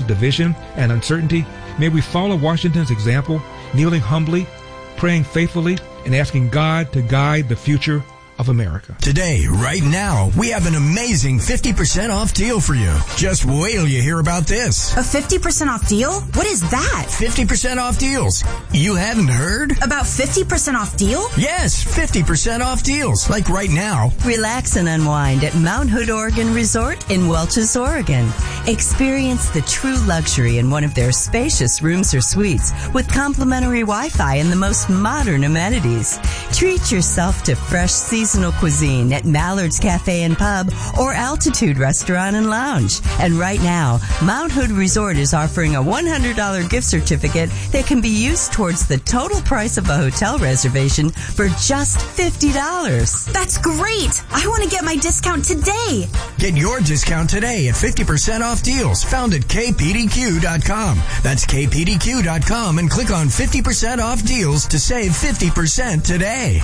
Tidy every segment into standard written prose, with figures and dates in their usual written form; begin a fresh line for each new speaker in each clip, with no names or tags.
division and uncertainty, may we follow Washington's example, kneeling humbly, praying faithfully, and asking God to guide the future of America.
Today, right now, we have an amazing 50% off deal for you. Just wait till you hear about this.
A 50% off deal? What is that?
50% off deals. You haven't heard?
About 50% off deal?
Yes, 50% off deals. Like right now.
Relax and unwind at Mount Hood Oregon Resort in Welches, Oregon. Experience the true luxury in one of their spacious rooms or suites with complimentary Wi-Fi and the most modern amenities. Treat yourself to fresh seasonal cuisine at Mallard's Cafe and Pub or Altitude Restaurant and Lounge. And right now, Mount Hood Resort is offering a $100 gift certificate that can be used towards the total price of a hotel reservation for just $50.
That's great! I want to get my discount today.
Get your discount today at 50% off deals found at kpdq.com. That's kpdq.com and click on 50% off deals to save 50% today.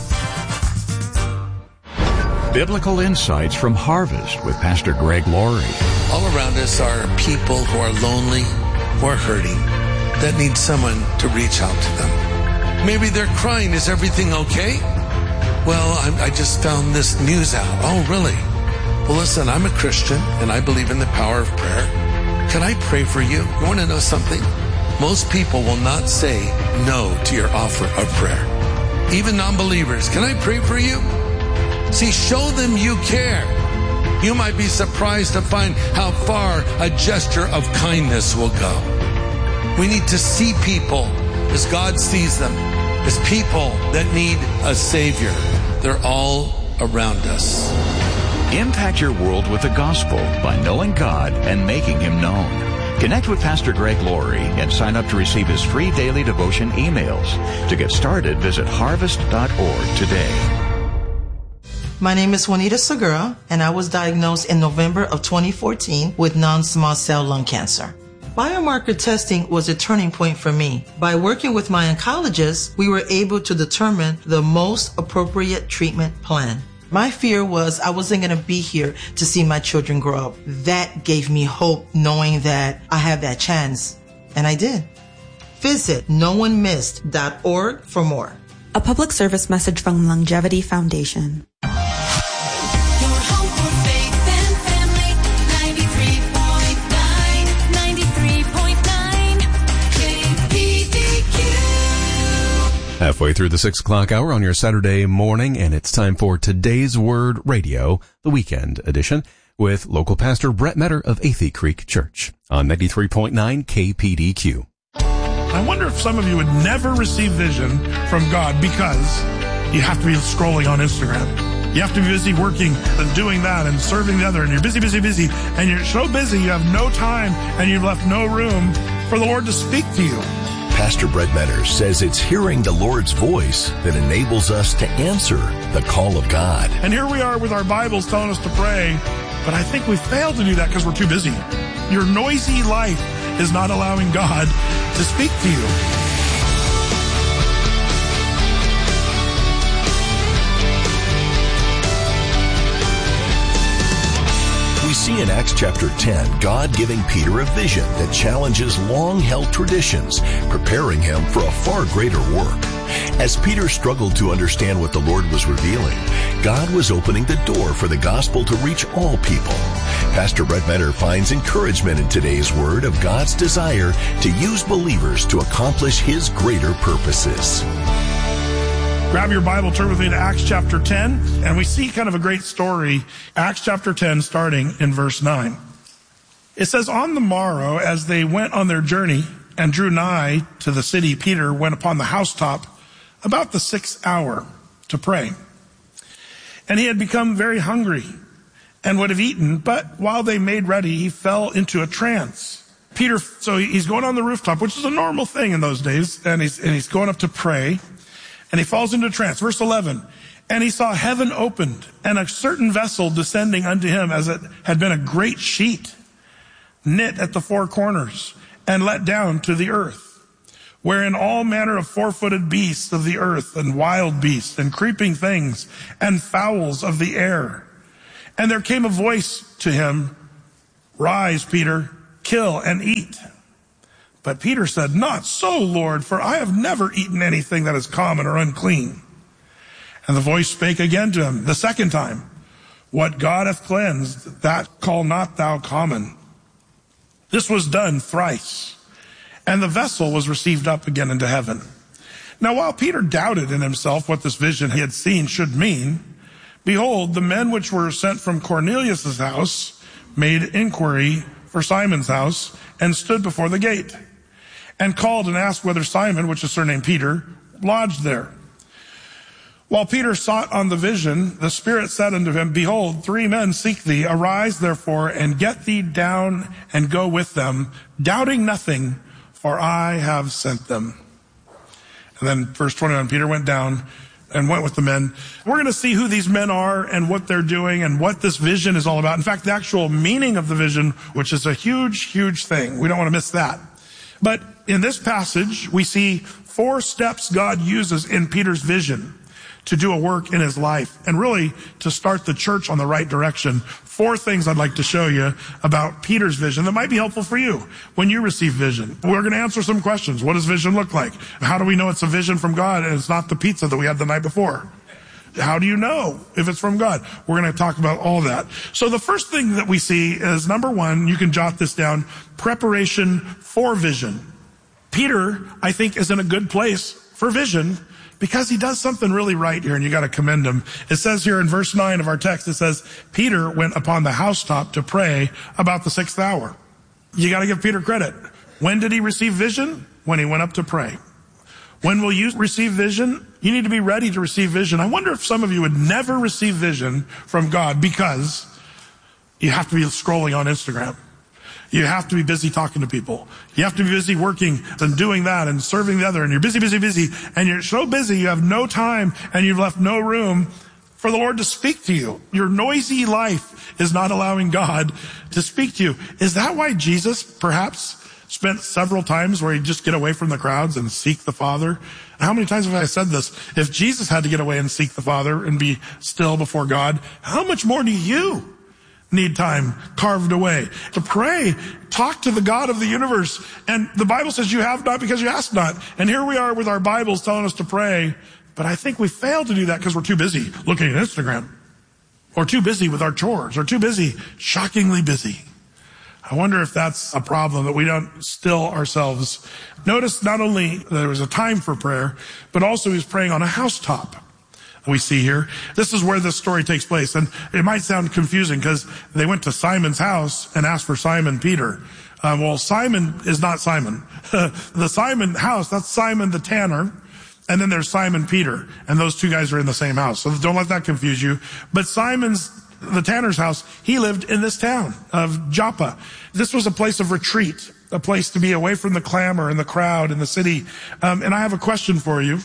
Biblical Insights from Harvest with Pastor Greg Laurie.
All around us are people who are lonely, who are hurting, that need someone to reach out to them. Maybe they're crying, is everything okay? Well, I just found this news out. Oh, really? Well, listen, I'm a Christian, and I believe in the power of prayer. Can I pray for you? You want to know something? Most people will not say no to your offer of prayer. Even non-believers, can I pray for you? See, show them you care. You might be surprised to find how far a gesture of kindness will go. We need to see people as God sees them, as people that need a Savior. They're all around us.
Impact your world with the gospel by knowing God and making Him known. Connect with Pastor Greg Laurie and sign up to receive his free daily devotion emails. To get started, visit harvest.org today.
My name is Juanita Segura, and I was diagnosed in November of 2014 with non-small cell lung cancer. Biomarker testing was a turning point for me. By working with my oncologist, we were able to determine the most appropriate treatment plan. My fear was I wasn't going to be here to see my children grow up. That gave me hope, knowing that I have that chance. And I did. Visit noonemissed.org for more.
A public service message from Longevity Foundation.
Halfway through the 6 o'clock hour on your Saturday morning, and it's time for Today's Word Radio, the weekend edition, with local pastor Brett Metter of Athey Creek Church on 93.9 KPDQ.
I wonder if some of you would never receive vision from God because you have to be scrolling on Instagram. You have to be busy working and doing that and serving the other, and you're busy, and you're so busy you have no time and you've left no room for the Lord to speak to you.
Pastor Brett Metter says it's hearing the Lord's voice that enables us to answer the call of God.
And here we are with our Bibles telling us to pray, but I think we fail to do that because we're too busy. Your noisy life is not allowing God to speak to you.
We see in Acts chapter 10, God giving Peter a vision that challenges long-held traditions, preparing him for a far greater work. As Peter struggled to understand what the Lord was revealing, God was opening the door for the gospel to reach all people. Pastor Brett Metter finds encouragement in today's word of God's desire to use believers to accomplish His greater purposes.
Grab your Bible, turn with me to Acts chapter 10, and we see kind of a great story. Acts chapter 10, starting in verse 9. It says, "On the morrow, as they went on their journey and drew nigh to the city, Peter went upon the housetop about the 6th hour to pray. And he had become very hungry and would have eaten, but while they made ready, he fell into a trance." Peter, so he's going on the rooftop, which is a normal thing in those days, and he's going up to pray. And he falls into a trance. Verse 11, "And he saw heaven opened, and a certain vessel descending unto him, as it had been a great sheet, knit at the four corners, and let down to the earth, wherein all manner of four-footed beasts of the earth, and wild beasts, and creeping things, and fowls of the air. And there came a voice to him, 'Rise, Peter, kill, and eat. But Peter said, not so, Lord, for I have never eaten anything that is common or unclean. And the voice spake again to him the second time, what God hath cleansed, that call not thou common. This was done thrice, and the vessel was received up again into heaven. Now while Peter doubted in himself what this vision he had seen should mean, behold, the men which were sent from Cornelius' house made inquiry for Simon's house, and stood before the gate, and called and asked whether Simon, which is surnamed Peter, lodged there. While Peter sought on the vision, the Spirit said unto him, behold, 3 men seek thee. Arise therefore, and get thee down, and go with them, doubting nothing, for I have sent them. And then verse 21, Peter went down and went with the men. We're going to see who these men are and what they're doing and what this vision is all about. In fact, the actual meaning of the vision, which is a huge, huge thing. We don't want to miss that. But in this passage, we see 4 steps God uses in Peter's vision to do a work in his life and really to start the church on the right direction. 4 things I'd like to show you about Peter's vision that might be helpful for you when you receive vision. We're going to answer some questions. What does vision look like? How do we know it's a vision from God and it's not the pizza that we had the night before? How do you know if it's from God? We're going to talk about all that. So the first thing that we see is, number 1, you can jot this down, preparation for vision. Peter, I think, is in a good place for vision because he does something really right here, and you got to commend him. It says here in verse 9 of our text, it says, Peter went upon the housetop to pray about the 6th hour. You got to give Peter credit. When did he receive vision? When he went up to pray. When will you receive vision? You need to be ready to receive vision. I wonder if some of you would never receive vision from God because you have to be scrolling on Instagram. You have to be busy talking to people. You have to be busy working and doing that and serving the other. And you're busy, and you're so busy you have no time and you've left no room for the Lord to speak to you. Your noisy life is not allowing God to speak to you. Is that why Jesus perhaps spent several times where he'd just get away from the crowds and seek the Father? How many times have I said this? If Jesus had to get away and seek the Father and be still before God, how much more do you need time carved away to pray, talk to the God of the universe? And the Bible says you have not because you ask not. And here we are with our Bibles telling us to pray, but I think we fail to do that because we're too busy looking at Instagram, or too busy with our chores, or too busy, shockingly busy. I wonder if that's a problem, that we don't still ourselves. Notice not only there was a time for prayer, but also he was praying on a housetop. We see here. This is where this story takes place. And it might sound confusing because they went to Simon's house and asked for Simon Peter. Well, Simon is not Simon. The Simon house, that's Simon the tanner. And then there's Simon Peter. And those 2 guys are in the same house. So don't let that confuse you. But Simon's, the tanner's house, he lived in this town of Joppa. This was a place of retreat, a place to be away from the clamor and the crowd and the city. And I have a question for you.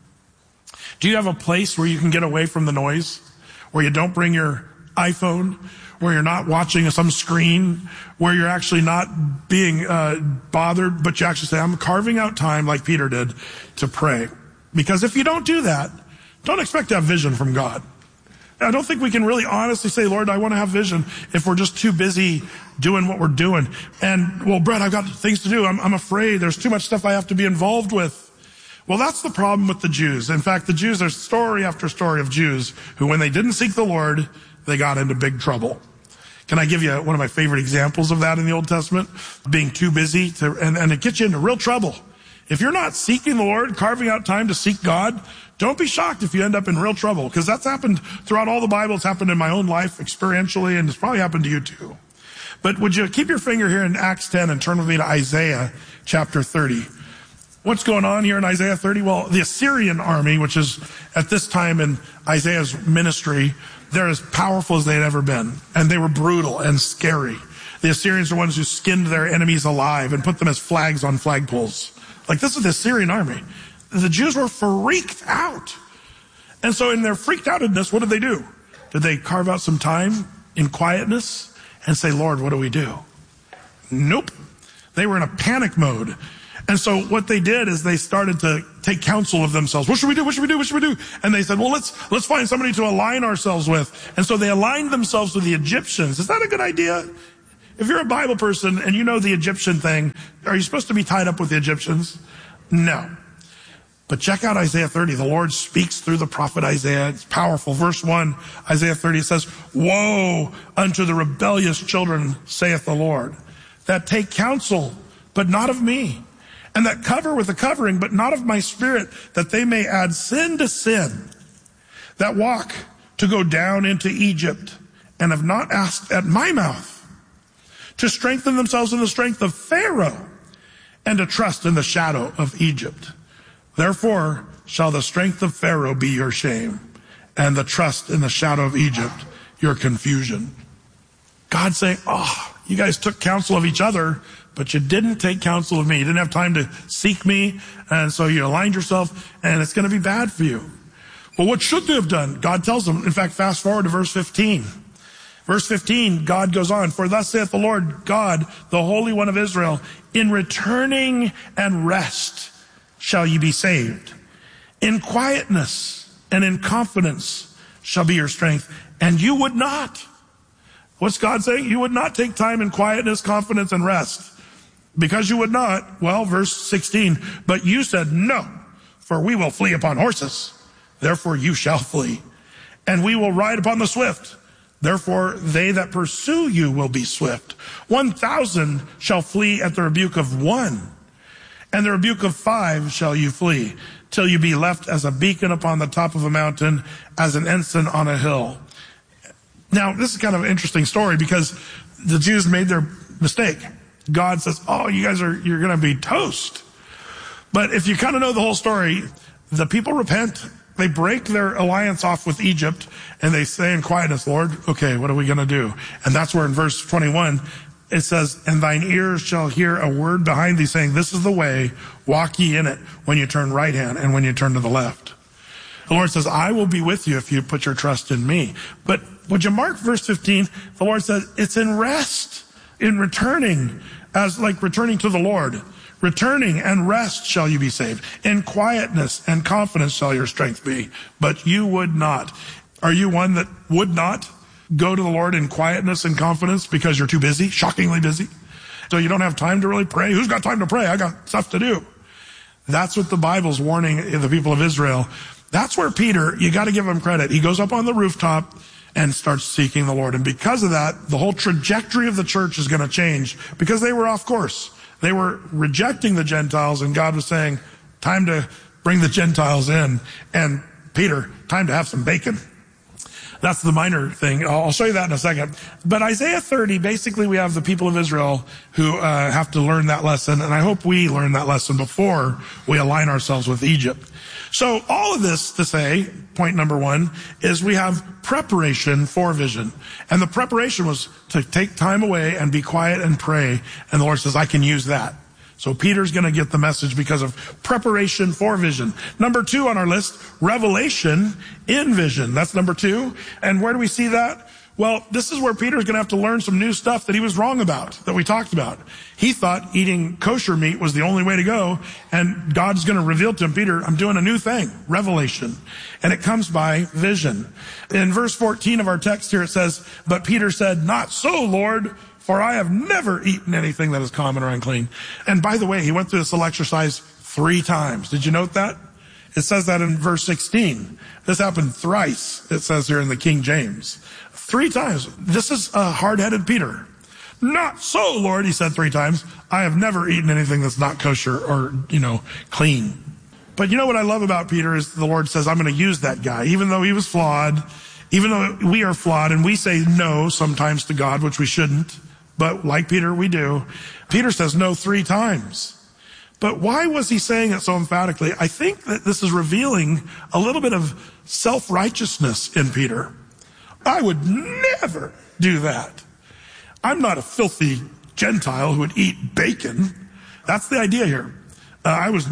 Do you have a place where you can get away from the noise? Where you don't bring your iPhone? Where you're not watching some screen? Where you're actually not being bothered, but you actually say, I'm carving out time like Peter did to pray. Because if you don't do that, don't expect to have vision from God. I don't think we can really honestly say, Lord, I want to have vision if we're just too busy doing what we're doing. And, well, Brett, I've got things to do. I'm afraid there's too much stuff I have to be involved with. Well, that's the problem with the Jews. In fact, the Jews, there's story after story of Jews who, when they didn't seek the Lord, they got into big trouble. Can I give you one of my favorite examples of that in the Old Testament? Being too busy and it gets you into real trouble. If you're not seeking the Lord, carving out time to seek God, don't be shocked if you end up in real trouble, because that's happened throughout all the Bible. It's happened in my own life experientially, and it's probably happened to you too. But would you keep your finger here in Acts 10 and turn with me to Isaiah chapter 30. What's going on here in Isaiah 30? Well, the Assyrian army, which is at this time in Isaiah's ministry, they're as powerful as they'd ever been. And they were brutal and scary. The Assyrians are ones who skinned their enemies alive and put them as flags on flagpoles. Like, this is the Assyrian army. The Jews were freaked out. And so in their freaked outedness, what did they do? Did they carve out some time in quietness and say, Lord, what do we do? Nope. They were in a panic mode. And so what they did is they started to take counsel of themselves. What should we do? What should we do? What should we do? And they said, well, let's find somebody to align ourselves with. And so they aligned themselves with the Egyptians. Is that a good idea? If you're a Bible person and you know the Egyptian thing, are you supposed to be tied up with the Egyptians? No. But check out Isaiah 30. The Lord speaks through the prophet Isaiah. It's powerful. Verse 1, Isaiah 30 says, "Woe unto the rebellious children, saith the Lord, that take counsel, but not of me, and that cover with a covering, but not of my spirit, that they may add sin to sin, that walk to go down into Egypt, and have not asked at my mouth, to strengthen themselves in the strength of Pharaoh, and to trust in the shadow of Egypt. Therefore shall the strength of Pharaoh be your shame, and the trust in the shadow of Egypt your confusion." God saying, you guys took counsel of each other, but you didn't take counsel of me. You didn't have time to seek me, and so you aligned yourself, and it's going to be bad for you. Well, what should they have done? God tells them. In fact, fast forward to verse 15. Verse 15, God goes on, "For thus saith the Lord God, the Holy One of Israel, in returning and rest shall ye be saved. In quietness and in confidence shall be your strength." And you would not. What's God saying? You would not take time in quietness, confidence, and rest. Because you would not, well, verse 16, "But you said, no, for we will flee upon horses. Therefore you shall flee. And we will ride upon the swift. Therefore they that pursue you will be swift. 1,000 shall flee at the rebuke of one. And the rebuke of 5 shall you flee, till you be left as a beacon upon the top of a mountain, as an ensign on a hill." Now, this is kind of an interesting story because the Jews made their mistake. God says, you're going to be toast. But if you kind of know the whole story, the people repent. They break their alliance off with Egypt, and they say in quietness, "Lord, okay, what are we going to do?" And that's where in verse 21, it says, "And thine ears shall hear a word behind thee saying, this is the way, walk ye in it, when you turn right hand and when you turn to the left." The Lord says, "I will be with you if you put your trust in me." But would you mark verse 15? The Lord says, it's in rest, in returning, as like returning to the Lord. "Returning and rest shall you be saved. In quietness and confidence shall your strength be." But you would not. Are you one that would not go to the Lord in quietness and confidence because you're too busy, shockingly busy? So you don't have time to really pray? Who's got time to pray? I got stuff to do. That's what the Bible's warning the people of Israel. That's where Peter, you got to give him credit. He goes up on the rooftop and starts seeking the Lord. And because of that, the whole trajectory of the church is going to change because they were off course. They were rejecting the Gentiles, and God was saying, time to bring the Gentiles in. And Peter, time to have some bacon. That's the minor thing. I'll show you that in a second. But Isaiah 30, basically we have the people of Israel who have to learn that lesson. And I hope we learn that lesson before we align ourselves with Egypt. So all of this to say, point number 1, is we have preparation for vision. And the preparation was to take time away and be quiet and pray. And the Lord says, I can use that. So Peter's going to get the message because of preparation for vision. Number 2 on our list, revelation in vision. That's number 2. And where do we see that? Well, this is where Peter's going to have to learn some new stuff that he was wrong about, that we talked about. He thought eating kosher meat was the only way to go, and God's going to reveal to him, Peter, I'm doing a new thing, revelation. And it comes by vision. In verse 14 of our text here it says, "But Peter said, Not so, Lord, for I have never eaten anything that is common or unclean." And by the way, he went through this little exercise 3 times. Did you note that? It says that in verse 16. This happened thrice, it says here in the King James. 3 times. This is a hard-headed Peter. "Not so, Lord," he said 3 times. "I have never eaten anything that's not kosher or, clean." But you know what I love about Peter is the Lord says, I'm going to use that guy. Even though he was flawed, even though we are flawed and we say no sometimes to God, which we shouldn't, but like Peter, we do. Peter says no 3 times. But why was he saying it so emphatically? I think that this is revealing a little bit of self-righteousness in Peter. I would never do that. I'm not a filthy Gentile who would eat bacon. That's the idea here. I was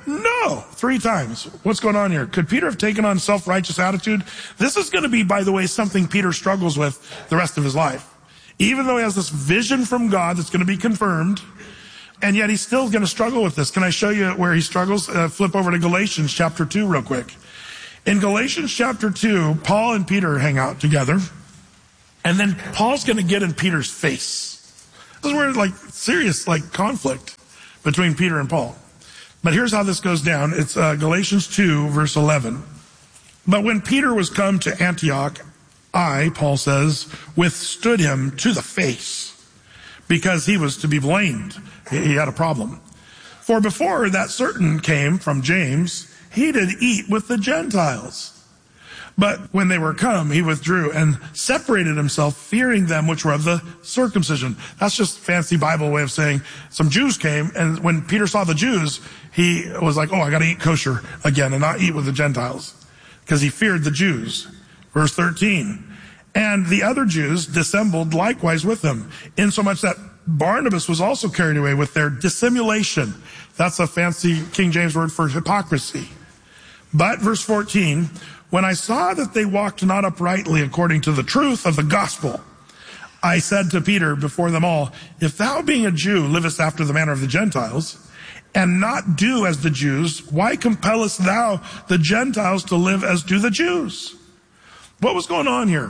no 3 times. What's going on here? Could Peter have taken on self-righteous attitude? This is going to be, by the way, something Peter struggles with the rest of his life. Even though he has this vision from God that's going to be confirmed, and yet he's still going to struggle with this. Can I show you where he struggles? Flip over to Galatians chapter 2 real quick. In Galatians chapter 2, Paul and Peter hang out together, and then Paul's going to get in Peter's face. is where serious conflict between Peter and Paul. But here's how this goes down. It's Galatians 2, verse 11. But when Peter was come to Antioch, I, Paul says, withstood him to the face, because he was to be blamed. He had a problem. For before that certain came from James, he did eat with the Gentiles. But when they were come, he withdrew and separated himself, fearing them which were of the circumcision. That's just fancy Bible way of saying some Jews came, and when Peter saw the Jews, he was like, I got to eat kosher again and not eat with the Gentiles, because he feared the Jews. Verse 13. And the other Jews dissembled likewise with him, insomuch that Barnabas was also carried away with their dissimulation. That's a fancy King James word for hypocrisy. But, verse 14, when I saw that they walked not uprightly according to the truth of the gospel, I said to Peter before them all, if thou being a Jew livest after the manner of the Gentiles, and not do as the Jews, why compellest thou the Gentiles to live as do the Jews? What was going on here?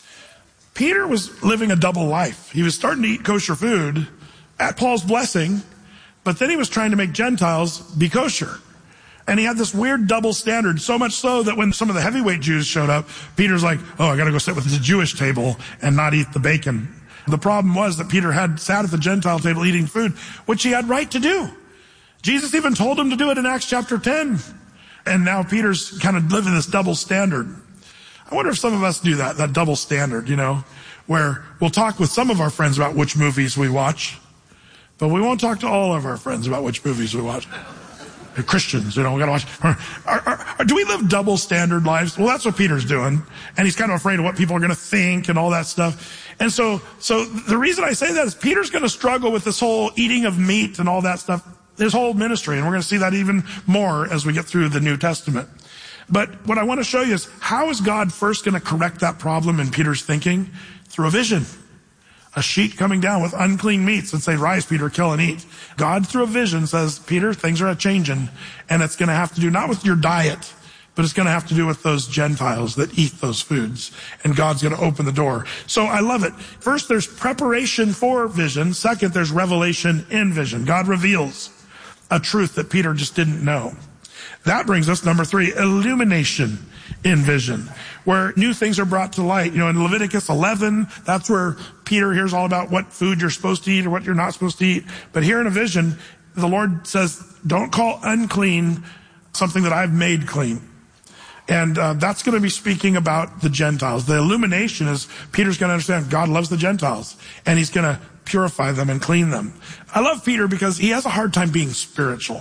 Peter was living a double life. He was starting to eat kosher food at Paul's blessing, but then he was trying to make Gentiles be kosher. And he had this weird double standard, so much so that when some of the heavyweight Jews showed up, Peter's like, I got to go sit with the Jewish table and not eat the bacon. The problem was that Peter had sat at the Gentile table eating food, which he had right to do. Jesus even told him to do it in Acts chapter 10. And now Peter's kind of living this double standard. I wonder if some of us do that double standard, where we'll talk with some of our friends about which movies we watch, but we won't talk to all of our friends about which movies we watch. They're Christians, we got to watch. Do we live double standard lives? Well, that's what Peter's doing. And he's kind of afraid of what people are going to think and all that stuff. And so the reason I say that is Peter's going to struggle with this whole eating of meat and all that stuff, his whole ministry. And we're going to see that even more as we get through the New Testament. But what I want to show you is, how is God first going to correct that problem in Peter's thinking? Through a vision. A sheet coming down with unclean meats and say, rise, Peter, kill and eat. God, through a vision, says, Peter, things are a-changing, and it's going to have to do not with your diet, but it's going to have to do with those Gentiles that eat those foods. And God's going to open the door. So I love it. First, there's preparation for vision. Second, there's revelation in vision. God reveals a truth that Peter just didn't know. That brings us, number 3, illumination in vision, where new things are brought to light. In Leviticus 11, that's where Peter hears all about what food you're supposed to eat or what you're not supposed to eat. But here in a vision, the Lord says, don't call unclean something that I've made clean. And that's going to be speaking about the Gentiles. The illumination is Peter's going to understand God loves the Gentiles, and he's going to purify them and clean them. I love Peter because he has a hard time being spiritual.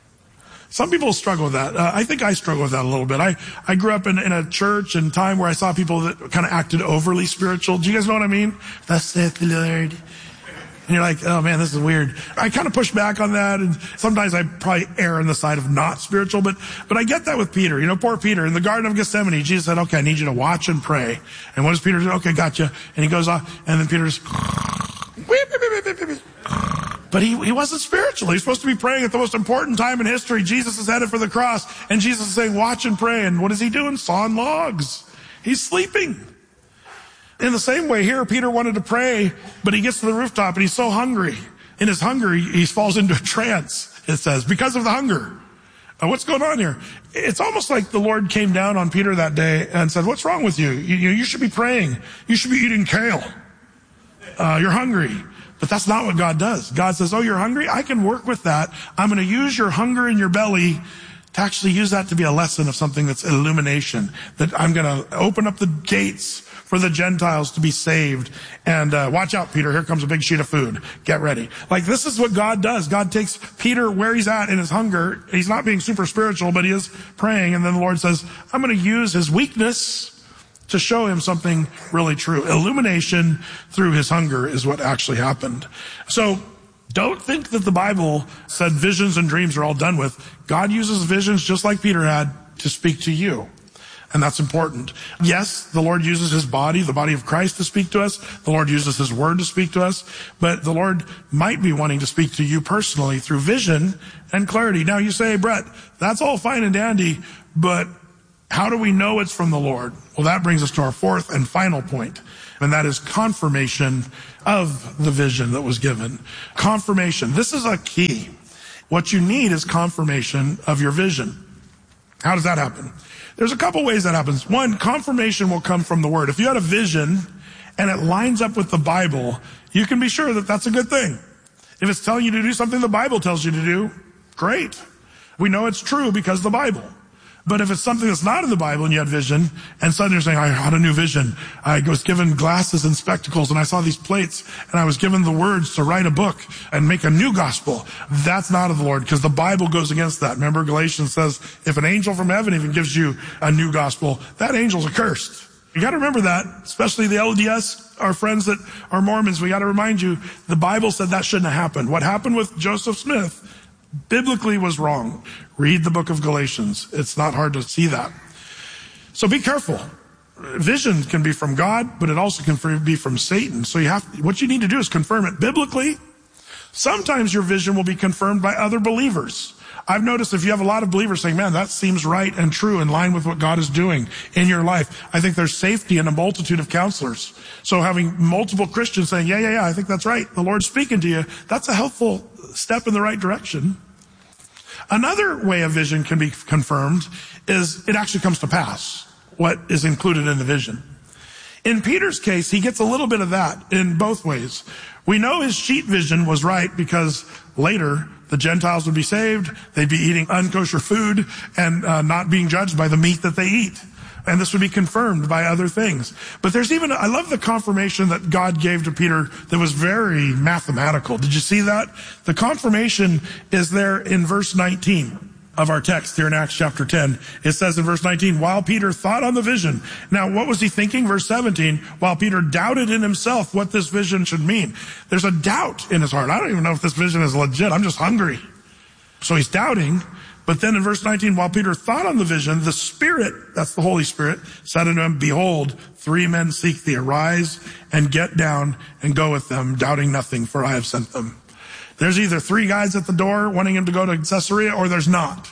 Some people struggle with that. I think I struggle with that a little bit. I grew up in a church and time where I saw people that kind of acted overly spiritual. Do you guys know what I mean? Thus saith the Lord. And you're like, oh man, this is weird. I kind of push back on that, and sometimes I probably err on the side of not spiritual, but I get that with Peter. Poor Peter. In the Garden of Gethsemane, Jesus said, okay, I need you to watch and pray. And what does Peter do? Okay, gotcha. And he goes off, and then Peter's, but he wasn't spiritual. He's supposed to be praying at the most important time in history. Jesus is headed for the cross, and Jesus is saying, watch and pray. And what is he doing? Sawing logs. He's sleeping. In the same way here, Peter wanted to pray, but he gets to the rooftop and he's so hungry. In his hunger, he falls into a trance, it says, because of the hunger. What's going on here? It's almost like the Lord came down on Peter that day and said, what's wrong with you? You should be praying. You should be eating kale. You're hungry. But that's not what God does. God says, oh, you're hungry? I can work with that. I'm going to use your hunger in your belly to actually use that to be a lesson of something that's illumination. That I'm going to open up the gates for the Gentiles to be saved. And watch out, Peter. Here comes a big sheet of food. Get ready. This is what God does. God takes Peter where he's at in his hunger. He's not being super spiritual, but he is praying. And then the Lord says, I'm going to use his weakness to show him something really true. Illumination through his hunger is what actually happened. So don't think that the Bible said visions and dreams are all done with. God uses visions just like Peter had to speak to you. And that's important. Yes, the Lord uses his body, the body of Christ, to speak to us. The Lord uses his word to speak to us. But the Lord might be wanting to speak to you personally through vision and clarity. Now you say, Brett, that's all fine and dandy, but how do we know it's from the Lord? Well, that brings us to our 4th and final point. and that is confirmation of the vision that was given. Confirmation. This is a key. What you need is confirmation of your vision. How does that happen? There's a couple ways that happens. One, confirmation will come from the Word. If you had a vision and it lines up with the Bible, you can be sure that that's a good thing. If it's telling you to do something the Bible tells you to do, great. We know it's true because of the Bible. But if it's something that's not in the Bible and you had vision, and suddenly you're saying, I had a new vision. I was given glasses and spectacles, and I saw these plates, and I was given the words to write a book and make a new gospel. That's not of the Lord, because the Bible goes against that. Remember, Galatians says, if an angel from heaven even gives you a new gospel, that angel's accursed. You gotta remember that, especially the LDS, our friends that are Mormons. We gotta remind you, the Bible said that shouldn't have happened. What happened with Joseph Smith biblically was wrong. Read the book of Galatians. It's not hard to see that. So be careful. Vision can be from God, but it also can be from Satan. So what you need to do is confirm it biblically. Sometimes your vision will be confirmed by other believers. I've noticed if you have a lot of believers saying, man, that seems right and true in line with what God is doing in your life, I think there's safety in a multitude of counselors. So having multiple Christians saying, yeah, I think that's right, the Lord's speaking to you, that's a helpful step in the right direction. Another way a vision can be confirmed is it actually comes to pass, what is included in the vision. In Peter's case, he gets a little bit of that in both ways. We know his sheep vision was right because later the Gentiles would be saved, they'd be eating unkosher food and not being judged by the meat that they eat. And this would be confirmed by other things. But I love the confirmation that God gave to Peter that was very mathematical. Did you see that? The confirmation is there in verse 19 of our text here in Acts chapter 10. It says in verse 19, while Peter thought on the vision. Now, what was he thinking? Verse 17, while Peter doubted in himself what this vision should mean. There's a doubt in his heart. I don't even know if this vision is legit. I'm just hungry. So he's doubting. But then in verse 19, while Peter thought on the vision, the Spirit, that's the Holy Spirit, said unto him, behold, 3 men seek thee. Arise and get down and go with them, doubting nothing, for I have sent them. There's either 3 guys at the door wanting him to go to Caesarea, or there's not.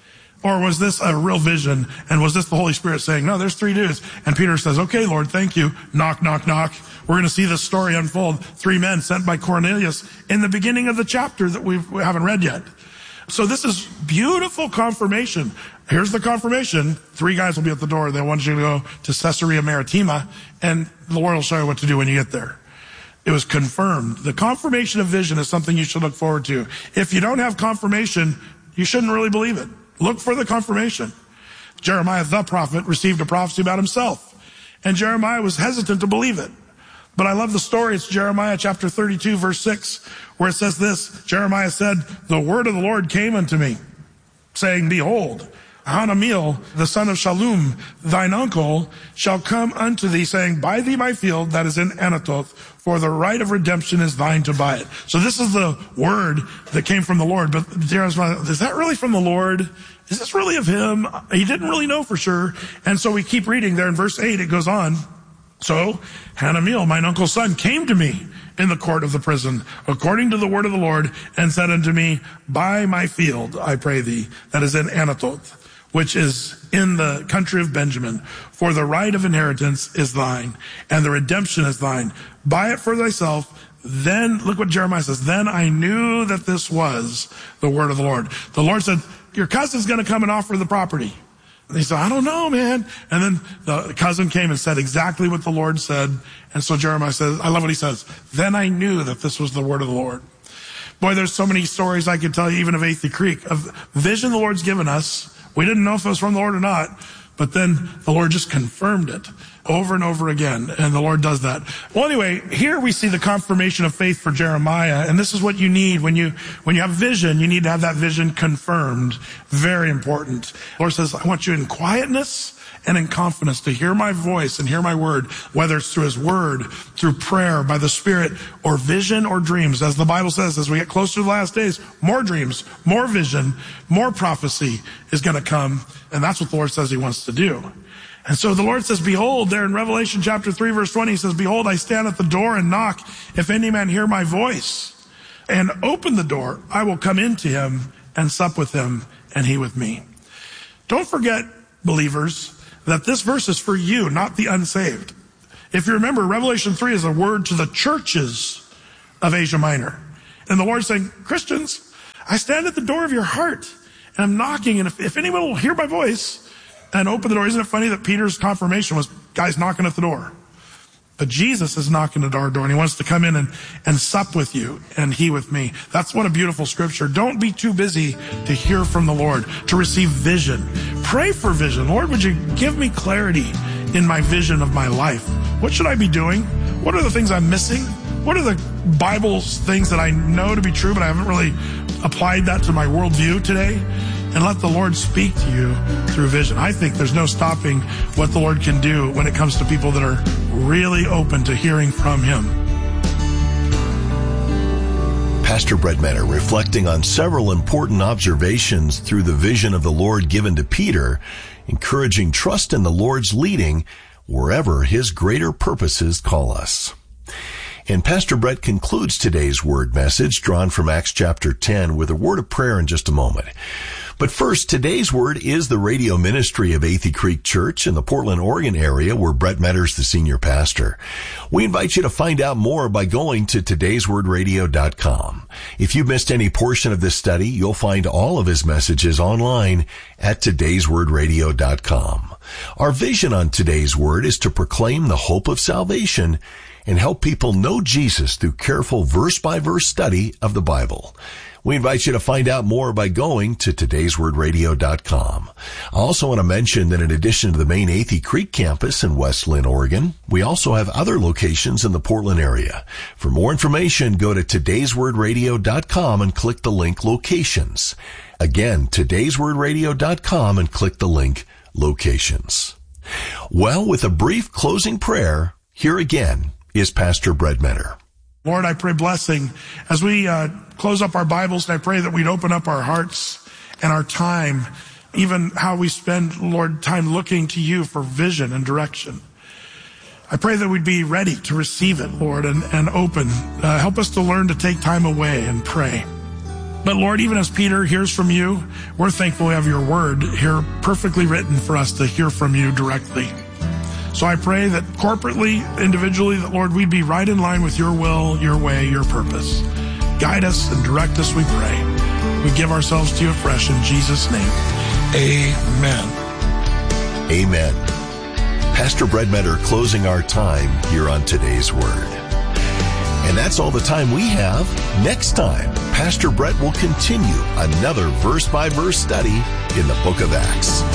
Or was this a real vision? And was this the Holy Spirit saying, no, there's 3 dudes. And Peter says, okay, Lord, thank you. Knock, knock, knock. We're going to see this story unfold. 3 men sent by Cornelius in the beginning of the chapter that we haven't read yet. So this is beautiful confirmation. Here's the confirmation. 3 guys will be at the door. They want you to go to Caesarea Maritima, and the Lord will show you what to do when you get there. It was confirmed. The confirmation of vision is something you should look forward to. If you don't have confirmation, you shouldn't really believe it. Look for the confirmation. Jeremiah, the prophet, received a prophecy about himself, and Jeremiah was hesitant to believe it. But I love the story. It's Jeremiah chapter 32, verse 6, where it says this. Jeremiah said, the word of the Lord came unto me, saying, behold, Hanamiel, the son of Shallum, thine uncle, shall come unto thee, saying, buy thee my field that is in Anathoth, for the right of redemption is thine to buy it. So this is the word that came from the Lord. But Jeremiah, is that really from the Lord? Is this really of him? He didn't really know for sure. And so we keep reading there in verse 8, it goes on. So Hanamiel, mine uncle's son, came to me in the court of the prison, according to the word of the Lord, and said unto me, buy my field, I pray thee, that is in Anathoth, which is in the country of Benjamin. For the right of inheritance is thine, and the redemption is thine. Buy it for thyself. Then, look what Jeremiah says, then I knew that this was the word of the Lord. The Lord said, your cousin's going to come and offer the property. And he said, I don't know, man. And then the cousin came and said exactly what the Lord said. And so Jeremiah says, I love what he says. Then I knew that this was the word of the Lord. Boy, there's so many stories I could tell you, even of Athey Creek, of vision the Lord's given us. We didn't know if it was from the Lord or not, but then the Lord just confirmed it over and over again, and the Lord does that. Well, anyway, here we see the confirmation of faith for Jeremiah, and this is what you need when you have vision. You need to have that vision confirmed. Very important. The Lord says, I want you in quietness and in confidence to hear my voice and hear my word, whether it's through his word, through prayer, by the Spirit, or vision or dreams. As the Bible says, as we get closer to the last days, more dreams, more vision, more prophecy is going to come, and that's what the Lord says he wants to do. And so the Lord says, behold, there in Revelation chapter 3, verse 20, he says, behold, I stand at the door and knock. If any man hear my voice and open the door, I will come into him and sup with him and he with me. Don't forget, believers, that this verse is for you, not the unsaved. If you remember, Revelation 3 is a word to the churches of Asia Minor. And the Lord's saying, Christians, I stand at the door of your heart, and I'm knocking, and if anyone will hear my voice and open the door. Isn't it funny that Peter's confirmation was guys knocking at the door? But Jesus is knocking at our door, and he wants to come in and sup with you, and he with me. That's what a beautiful scripture. Don't be too busy to hear from the Lord, to receive vision. Pray for vision. Lord, would you give me clarity in my vision of my life? What should I be doing? What are the things I'm missing? What are the Bible's things that I know to be true, but I haven't really applied that to my worldview today? And let the Lord speak to you through vision. I think there's no stopping what the Lord can do when it comes to people that are really open to hearing from him.
Pastor Brett Metter reflecting on several important observations through the vision of the Lord given to Peter, encouraging trust in the Lord's leading wherever his greater purposes call us. And Pastor Brett concludes today's word message drawn from Acts chapter 10 with a word of prayer in just a moment. But first, today's word is the radio ministry of Athey Creek Church in the Portland, Oregon area where Brett Metter's the senior pastor. We invite you to find out more by going to todayswordradio.com. If you missed any portion of this study, you'll find all of his messages online at todayswordradio.com. Our vision on today's word is to proclaim the hope of salvation and help people know Jesus through careful verse-by-verse study of the Bible. We invite you to find out more by going to todayswordradio.com. I also want to mention that in addition to the main Athey Creek campus in West Lynn, Oregon, we also have other locations in the Portland area. For more information, go to todayswordradio.com and click the link Locations. Again, todayswordradio.com and click the link Locations. Well, with a brief closing prayer, here again is Pastor Brett Metter.
Lord, I pray blessing as we close up our Bibles, and I pray that we'd open up our hearts and our time, even how we spend, Lord, time looking to you for vision and direction. I pray that we'd be ready to receive it, Lord, and open. Help us to learn to take time away and pray. But Lord, even as Peter hears from you, we're thankful we have your word here perfectly written for us to hear from you directly. So I pray that corporately, individually, that Lord, we'd be right in line with your will, your way, your purpose. Guide us and direct us, we pray. We give ourselves to you afresh in Jesus' name. Amen.
Amen. Pastor Brett Metter closing our time here on Today's Word. And that's all the time we have. Next time, Pastor Brett will continue another verse-by-verse study in the book of Acts.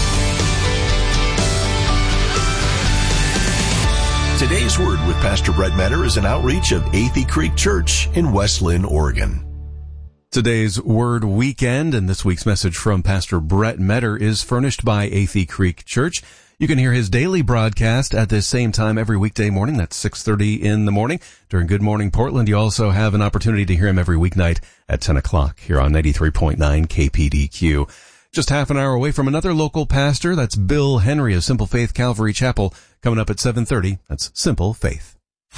Today's Word with Pastor Brett Metter is an outreach of Athey Creek Church in West Lynn, Oregon.
Today's Word Weekend and this week's message from Pastor Brett Metter is furnished by Athey Creek Church. You can hear his daily broadcast at this same time every weekday morning. That's 6:30 in the morning. During Good Morning Portland, you also have an opportunity to hear him every weeknight at 10 o'clock here on 93.9 KPDQ. Just half an hour away from another local pastor. That's Bill Henry of Simple Faith Calvary Chapel. Coming up at 7:30. That's Simple Faith.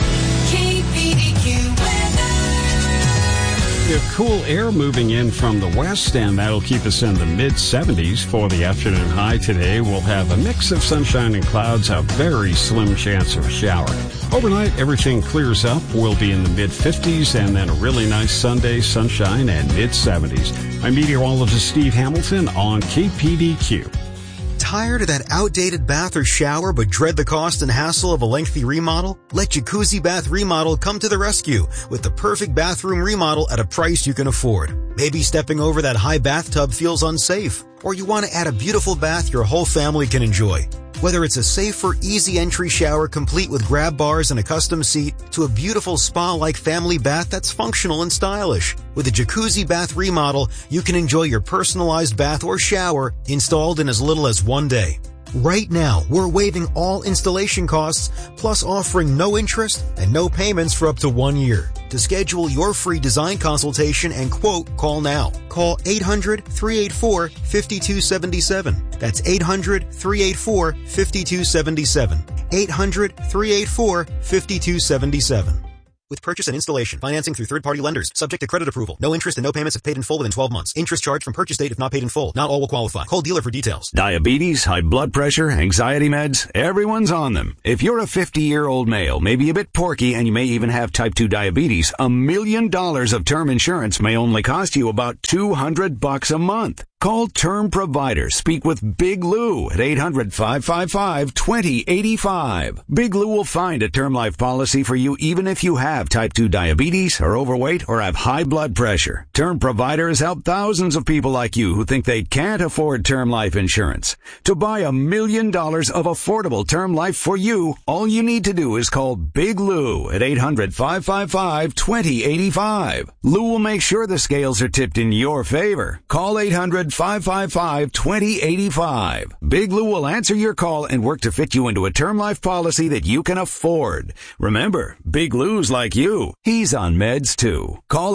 We have cool air moving in from the west, and that'll keep us in the mid-70s for the afternoon high today. We'll have a mix of sunshine and clouds, a very slim chance of a shower. Overnight, everything clears up. We'll be in the mid-50s, and then a really nice Sunday, sunshine, and mid-70s. I'm meteorologist Steve Hamilton on KPDQ.
Tired of that outdated bath or shower but dread the cost and hassle of a lengthy remodel? Let Jacuzzi Bath Remodel come to the rescue with the perfect bathroom remodel at a price you can afford. Maybe stepping over that high bathtub feels unsafe, or you want to add a beautiful bath your whole family can enjoy. Whether it's a safer, easy entry shower complete with grab bars and a custom seat to a beautiful spa-like family bath that's functional and stylish. With a Jacuzzi Bath Remodel, you can enjoy your personalized bath or shower installed in as little as 1 day. Right now, we're waiving all installation costs, plus offering no interest and no payments for up to 1 year. To schedule your free design consultation and quote, call now. Call 800-384-5277. That's 800-384-5277. 800-384-5277. With purchase and installation, financing through third-party lenders, subject to credit approval. No interest and no payments if paid in full within 12 months. Interest charged from purchase date if not paid in full. Not all will qualify. Call dealer for details.
Diabetes, high blood pressure, anxiety meds, everyone's on them. If you're a 50-year-old male, maybe a bit porky, and you may even have type 2 diabetes, $1 million of term insurance may only cost you about $200 a month. Call Term Provider. Speak with Big Lou at 800-555-2085. Big Lou will find a term life policy for you even if you have type 2 diabetes, are overweight, or have high blood pressure. Term Provider has helped thousands of people like you who think they can't afford term life insurance. To buy $1 million of affordable term life for you, all you need to do is call Big Lou at 800-555-2085. Lou will make sure the scales are tipped in your favor. Call 800-555-2085. Big Lou will answer your call and work to fit you into a term life policy that you can afford. Remember, Big Lou's like you. He's on meds too. Call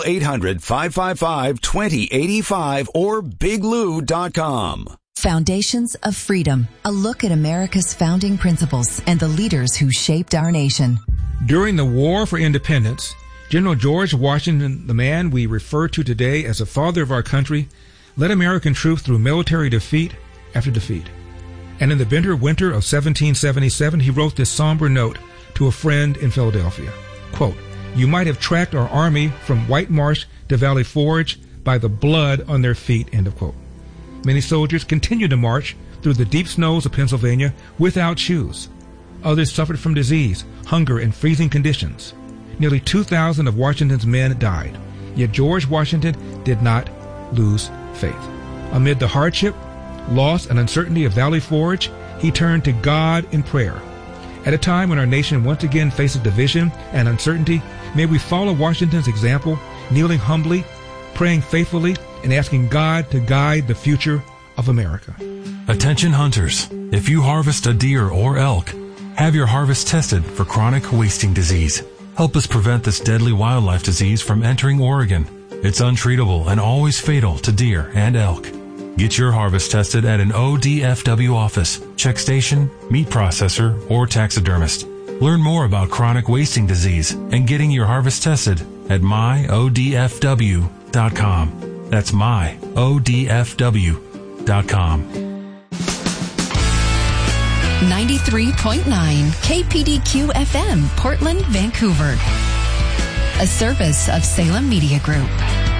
800-555-2085 or biglou.com.
Foundations of Freedom, a look at America's founding principles and the leaders who shaped our nation.
During the War for Independence, General George Washington, the man we refer to today as the father of our country, led American troops through military defeat after defeat. And in the bitter winter of 1777, he wrote this somber note to a friend in Philadelphia. Quote, "You might have tracked our army from White Marsh to Valley Forge by the blood on their feet," end of quote. Many soldiers continued to march through the deep snows of Pennsylvania without shoes. Others suffered from disease, hunger, and freezing conditions. Nearly 2,000 of Washington's men died. Yet George Washington did not lose faith. Amid the hardship, loss, and uncertainty of Valley Forge, he turned to God in prayer. At a time when our nation once again faces division and uncertainty, may we follow Washington's example, kneeling humbly, praying faithfully, and asking God to guide the future of America.
Attention hunters, if you harvest a deer or elk, have your harvest tested for chronic wasting disease. Help us prevent this deadly wildlife disease from entering Oregon. It's untreatable and always fatal to deer and elk. Get your harvest tested at an ODFW office, check station, meat processor, or taxidermist. Learn more about chronic wasting disease and getting your harvest tested at myodfw.com. That's myodfw.com.
93.9 KPDQ FM, Portland, Vancouver. A service of Salem Media Group.